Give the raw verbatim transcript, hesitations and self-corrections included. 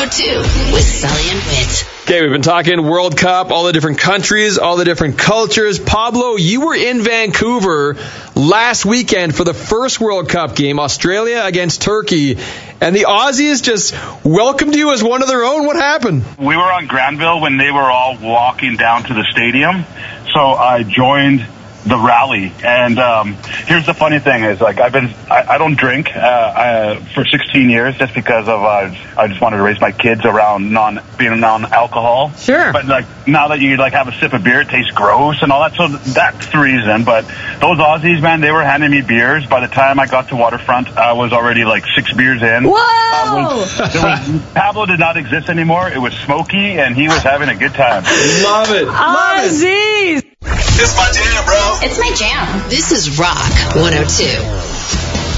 two with Sully and Whit. Okay, we've been talking World Cup, all the different countries, all the different cultures. Pablo, you were in Vancouver last weekend for the first World Cup game, Australia against Turkey, and the Aussies just welcomed you as one of their own. What happened? We were on Granville when they were all walking down to the stadium, so I joined the rally. And um, here's the funny thing is, like, I've been, I, I don't drink uh, I, for sixteen years just because of, uh, I just wanted to raise my kids around non, being non-alcohol. Sure. But, like, now that you, like, have a sip of beer, it tastes gross and all that, so that's the reason. But those Aussies, man, they were handing me beers. By the time I got to Waterfront, I was already, like, six beers in. Whoa! Was, there was, Pablo did not exist anymore. It was Smokey, and he was having a good time. Love it. Love Aussies! it. It's my jam, bro. It's my jam. This is Rock one oh two.